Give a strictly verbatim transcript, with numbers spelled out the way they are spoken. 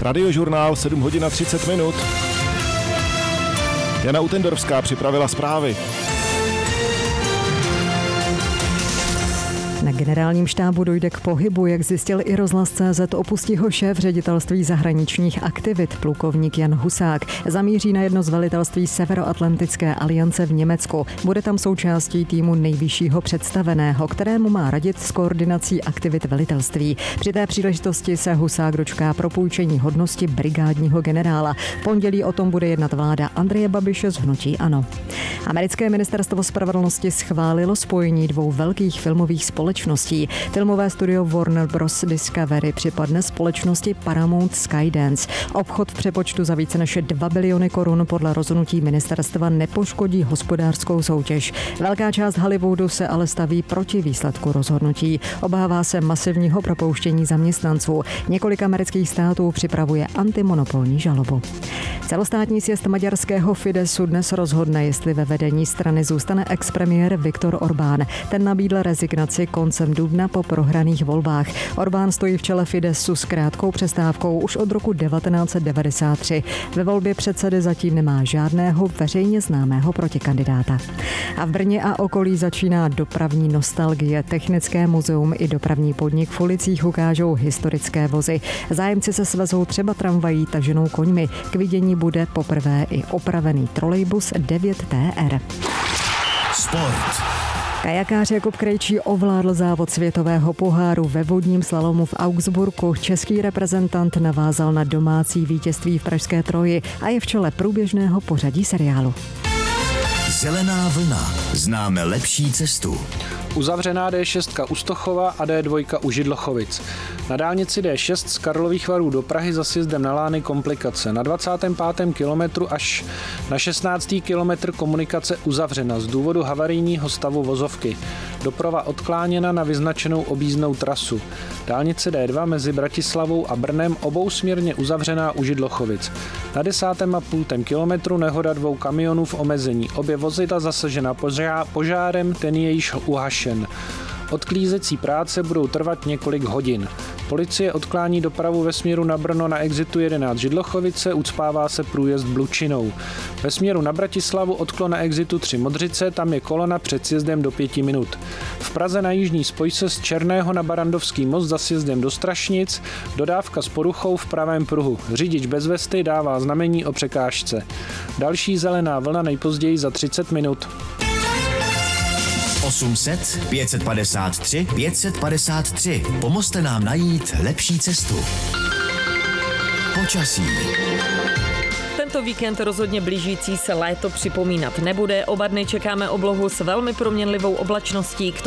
Radiožurnál sedm hodin a třicet minut. Jana Utendorská připravila zprávy. Na generálním štábu dojde k pohybu, jak zjistil i rozhlas tečka cé zet, opustí ho šéf ředitelství zahraničních aktivit, plukovník Jan Husák. Zamíří na jedno z velitelství Severoatlantické aliance v Německu. Bude tam součástí týmu nejvyššího představeného, kterému má radit s koordinací aktivit velitelství. Při té příležitosti se Husák dočká propůjčení hodnosti brigádního generála. V pondělí o tom bude jednat vláda Andreje Babiše z hnutí ANO. Americké ministerstvo spravedlnosti schválilo spojení dvou velkých filmových společností. Filmové studio Warner Bros. Discovery připadne společnosti Paramount Skydance. Obchod v přepočtu za více než dva biliony korun podle rozhodnutí ministerstva nepoškodí hospodářskou soutěž. Velká část Hollywoodu se ale staví proti výsledku rozhodnutí. Obává se masivního propouštění zaměstnanců. Několik amerických států připravuje antimonopolní žalobu. Celostátní sjezd maďarského Fidesu dnes rozhodne, jestli ve vedení strany zůstane expremiér Viktor Orbán. Ten nabídl rezignaci koncem dubna po prohraných volbách. Orbán stojí v čele Fidesu s krátkou přestávkou už od roku devatenáct set devadesát tři. Ve volbě předsedy zatím nemá žádného veřejně známého protikandidáta. A v Brně a okolí začíná dopravní nostalgie. Technické muzeum i dopravní podnik v ulicích ukážou historické vozy. Zájemci se svezou třeba tramvají taženou koňmi. K vidění bude poprvé i opravený trolejbus devět T R. Sport. Kajakář Jakub Krejčí ovládl závod světového poháru ve vodním slalomu v Augsburgu. Český reprezentant navázal na domácí vítězství v pražské Troji a je v čele průběžného pořadí seriálu. Zelená vlna. Známe lepší cestu. Uzavřená D šest u Stochova a D dva u Židlochovic. Na dálnici D šest z Karlových Varů do Prahy za sjezdem na Lány komplikace. Na dvacátém pátém kilometru až na šestnáctý kilometr komunikace uzavřena z důvodu havarijního stavu vozovky. Doprava odkláněna na vyznačenou objízdnou trasu. Dálnice D dva mezi Bratislavou a Brnem obousměrně uzavřená u Židlochovic. Na desátém a půltém kilometru nehoda dvou kamionů v omezení. Obě vozidla zasažena požárem, ten je již uhašen. Odklízecí práce budou trvat několik hodin. Policie odklání dopravu ve směru na Brno na exitu jedenáct Židlochovice, ucpává se průjezd Blučinou. Ve směru na Bratislavu odklon na exitu tři Modřice, tam je kolona před sjezdem do pěti minut. V Praze na jižní spojce z Černého na Barandovský most za sjezdem do Strašnic, dodávka s poruchou v pravém pruhu. Řidič bez vesty dává znamení o překážce. Další zelená vlna nejpozději za třicet minut. osm set, pět set padesát tři, pět set padesát tři. Pomozte nám najít lepší cestu. Počasí. Tento víkend rozhodně blížící se léto připomínat nebude. Oba dny čekáme oblohu s velmi proměnlivou oblačností.